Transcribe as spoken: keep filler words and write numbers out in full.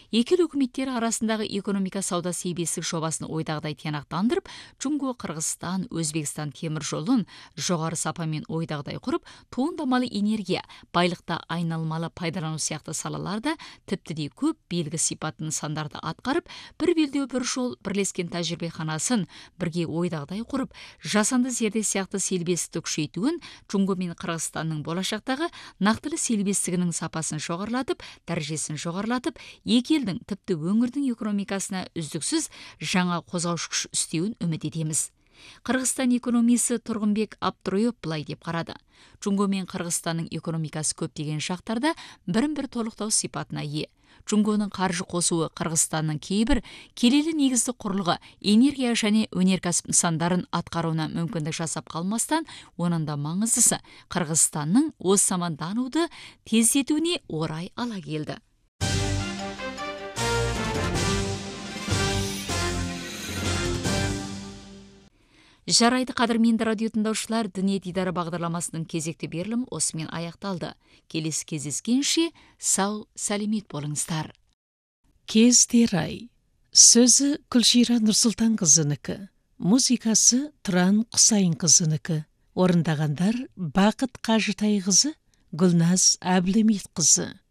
Екі ел өкіметтері арасындағы экономика сауда сейбестік жобасын ойдағыдай тиянақтандырып, Жунго, Қырғызстан, Өзбекстан темір жолын жоғары сапамен ойдағыдай құрып, туындамалы энергия, байлықта айналмалы пайдалану сияқты салаларда тіпті де көп белгі сипатын нысандарды атқарып, бір белдеу бір жол бірлескен тәжірибеханасын бірге ойдағыдай құрып, жасанды зерде сияқты селбестікті күшейтуін, Жунго мен Қырғызстанның болашақтағы нақтылы селбестігінің сапасын жоғарылатып, дәрежесін жоғарылатып, екі елдің тіпті өңірдің экономикасына үздіксіз жаңа қозғаушы күш істеуін үміт етеміз. Қырғызстан экономисі Тұрғынбек Абдыроев былай деп қарады. Жунго мен Қырғызстанның экономикасы көптеген шақтарда бірін-бір толықтау сипатына ие. Жунгоның қаржы қосуы Қырғызстанның кейбір келелі негізді құрылғы, энергия және өнеркәсіп нысандарын атқаруына мүмкіндік жасап қалмастан, оның да маңыздысы Қырғызстанның осы замандануды тездетуіне орай ала келді. Жарайды, қадірменді радио тыңдаушылар, Дүние дидары бағдарламасының кезекті берілім осымен аяқталды. Келесі кездескенше сау, сәлемет болыңыздар. Кездер ай. Сөзі Күлшира Нұрсұлтанқызынікі, музыкасы Тұран Құсайынқызынікі. Орындағандар Бақыт Қажытайқызы, Гүлназ Әбілімейітқызы.